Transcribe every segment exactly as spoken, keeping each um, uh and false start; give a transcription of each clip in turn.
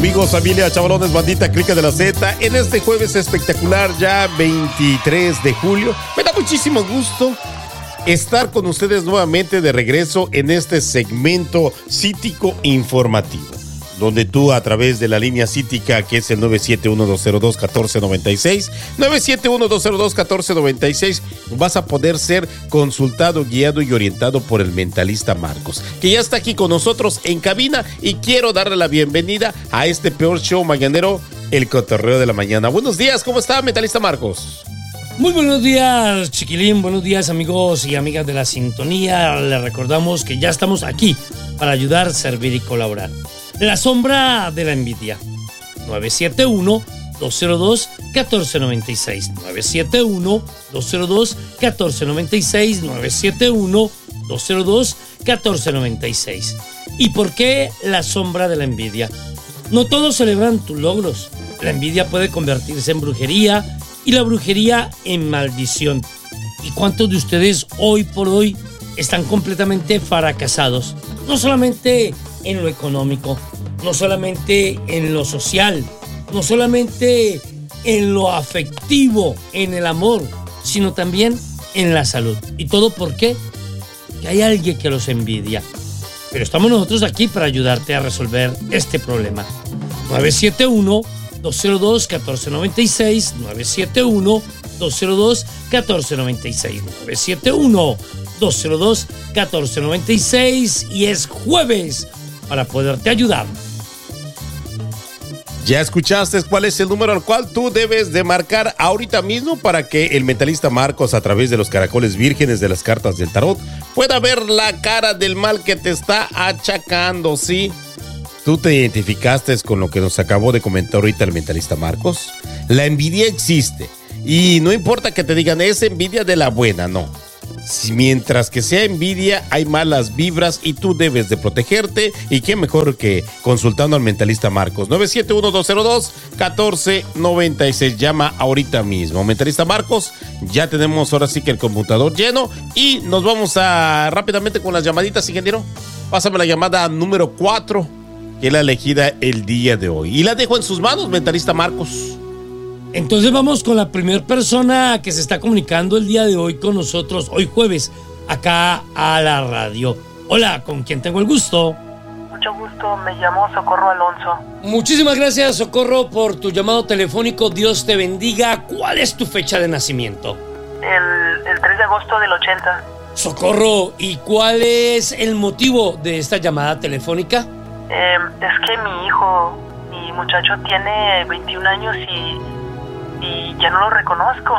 Amigos, familia, chavalones, bandita, clica de la Z, en este jueves espectacular, ya veintitrés de julio, me da muchísimo gusto estar con ustedes nuevamente de regreso en este segmento cítico informativo, donde tú a través de la línea cítica que es el nueve siete uno, dos cero dos, uno cuatro nueve seis, nueve siete uno, dos cero dos, uno cuatro nueve seis, vas a poder ser consultado, guiado y orientado por el mentalista Marcos, que ya está aquí con nosotros en cabina, y quiero darle la bienvenida a este peor show mañanero, el cotorreo de la mañana. Buenos días, ¿cómo está, mentalista Marcos? Muy buenos días, chiquilín, buenos días, amigos y amigas de la sintonía. Les recordamos que ya estamos aquí para ayudar, servir y colaborar. La sombra de la envidia. nueve siete uno, dos cero dos, uno cuatro nueve seis. nueve siete uno, dos cero dos, uno cuatro nueve seis. nueve siete uno, dos cero dos, uno cuatro nueve seis. ¿Y por qué la sombra de la envidia? No todos celebran tus logros. La envidia puede convertirse en brujería y la brujería en maldición. ¿Y cuántos de ustedes hoy por hoy están completamente fracasados? No solamente en lo económico, no solamente en lo social, no solamente en lo afectivo, en el amor, sino también en la salud. ¿Y todo por qué? Que hay alguien que los envidia. Pero estamos nosotros aquí para ayudarte a resolver este problema. nueve siete uno, dos cero dos, uno cuatro nueve seis, nueve siete uno, dos cero dos, uno cuatro nueve seis, nueve siete uno, dos cero dos, uno cuatro nueve seis, y es jueves para poderte ayudar. Ya escuchaste cuál es el número al cual tú debes de marcar ahorita mismo para que el mentalista Marcos, a través de los caracoles vírgenes de las cartas del tarot, pueda ver la cara del mal que te está achacando, ¿sí? ¿Tú te identificaste con lo que nos acabó de comentar ahorita el mentalista Marcos? La envidia existe, y no importa que te digan, es envidia de la buena, no. Si, mientras que sea envidia, hay malas vibras y tú debes de protegerte, y qué mejor que consultando al mentalista Marcos. nueve siete uno, dos cero dos, uno cuatro nueve seis, llama ahorita mismo. Mentalista Marcos, ya tenemos ahora sí que el computador lleno, y nos vamos a rápidamente con las llamaditas, ingeniero. Pásame la llamada número cuatro, que es la elegida el día de hoy, y la dejo en sus manos, mentalista Marcos. Entonces vamos con la primera persona que se está comunicando el día de hoy con nosotros, hoy jueves, acá a la radio. Hola, ¿con quién tengo el gusto? Mucho gusto, me llamo Socorro Alonso. Muchísimas gracias, Socorro, por tu llamado telefónico. Dios te bendiga. ¿Cuál es tu fecha de nacimiento? El, el tres de agosto del ochenta. Socorro, ¿y cuál es el motivo de esta llamada telefónica? Eh, es que mi hijo, mi muchacho, tiene veintiún años y... y ya no lo reconozco.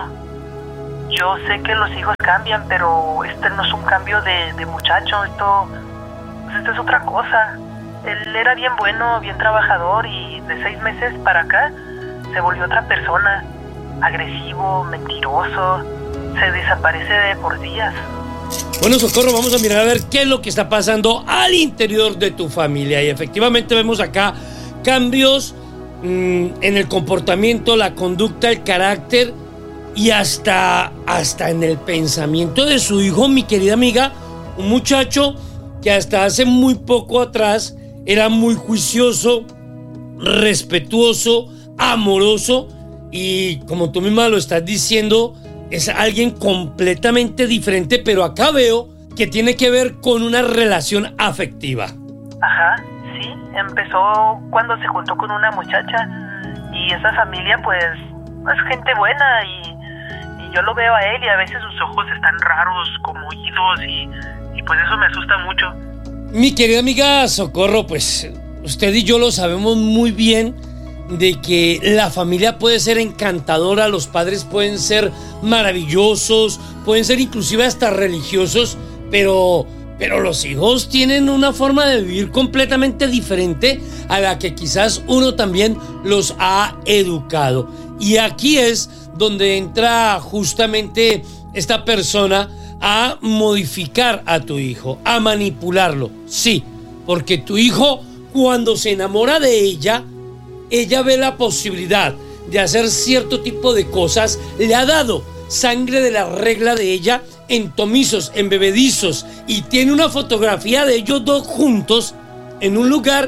Yo sé que los hijos cambian, pero este no es un cambio de, de muchacho. Esto, pues esto es otra cosa. Él era bien bueno, bien trabajador, y de seis meses para acá se volvió otra persona. Agresivo, mentiroso, se desaparece de por días. Bueno, Socorro, vamos a mirar a ver qué es lo que está pasando al interior de tu familia. Y efectivamente vemos acá cambios en el comportamiento, la conducta, el carácter y hasta, hasta en el pensamiento de su hijo, mi querida amiga. Un muchacho que hasta hace muy poco atrás era muy juicioso, respetuoso, amoroso, y como tú misma lo estás diciendo, es alguien completamente diferente, pero acá veo que tiene que ver con una relación afectiva. Ajá. Sí, empezó cuando se juntó con una muchacha, y esa familia pues es gente buena, y, y yo lo veo a él y a veces sus ojos están raros como oídos, y, y pues eso me asusta mucho. Mi querida amiga Socorro, pues usted y yo lo sabemos muy bien de que la familia puede ser encantadora, los padres pueden ser maravillosos, pueden ser inclusive hasta religiosos, pero... Pero los hijos tienen una forma de vivir completamente diferente a la que quizás uno también los ha educado. Y aquí es donde entra justamente esta persona a modificar a tu hijo, a manipularlo. Sí, porque tu hijo, cuando se enamora de ella, ella ve la posibilidad de hacer cierto tipo de cosas, le ha dado sangre de la regla de ella en tomizos, en bebedizos, y tiene una fotografía de ellos dos juntos en un lugar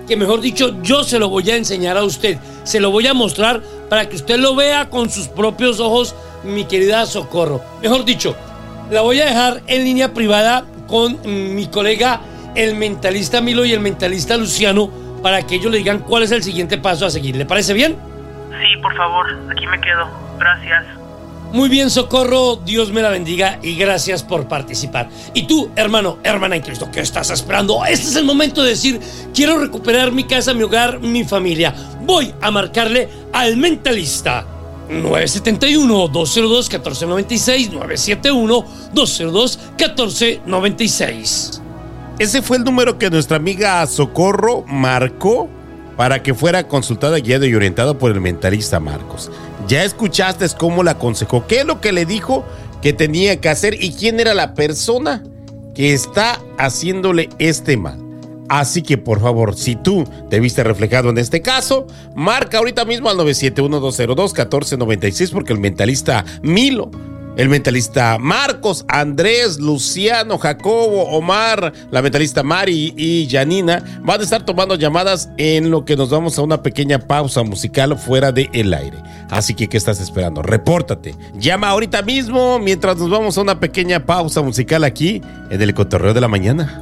que mejor dicho, yo se lo voy a enseñar a usted. Se lo voy a mostrar para que usted lo vea con sus propios ojos, mi querida Socorro. Mejor dicho, la voy a dejar en línea privada con mi colega, el mentalista Milo y el mentalista Luciano, para que ellos le digan cuál es el siguiente paso a seguir. ¿Le parece bien? Sí, por favor, aquí me quedo. Gracias. Muy bien, Socorro, Dios me la bendiga y gracias por participar. Y tú, hermano, hermana en Cristo, ¿qué estás esperando? Este es el momento de decir, quiero recuperar mi casa, mi hogar, mi familia. Voy a marcarle al mentalista. nueve siete uno, dos cero dos, uno cuatro nueve seis, nueve siete uno, dos cero dos, uno cuatro nueve seis. Ese fue el número que nuestra amiga Socorro marcó para que fuera consultada, guiada y orientada por el mentalista Marcos. Ya escuchaste cómo la aconsejó, qué es lo que le dijo que tenía que hacer y quién era la persona que está haciéndole este mal. Así que, por favor, si tú te viste reflejado en este caso, marca ahorita mismo al nueve siete uno, dos cero dos, uno cuatro nueve seis, porque el mentalista Milo, el mentalista Marcos, Andrés, Luciano, Jacobo, Omar, la mentalista Mari y Janina van a estar tomando llamadas en lo que nos vamos a una pequeña pausa musical fuera del aire. Así que, ¿qué estás esperando? Repórtate. Llama ahorita mismo mientras nos vamos a una pequeña pausa musical aquí en el Cotorreo de la Mañana.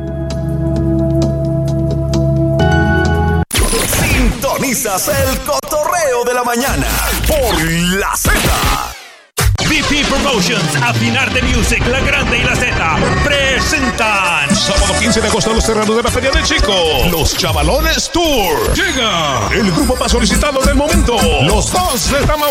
Sintonizas el Cotorreo de la Mañana por La Z. V P Promotions, Afinar de Music, La Grande y La Z presentan sábado quince de agosto, los terrenos de la Feria del Chico, Los Chavalones Tour. Llega el grupo más solicitado del momento, Los Dos de Tamaulipas.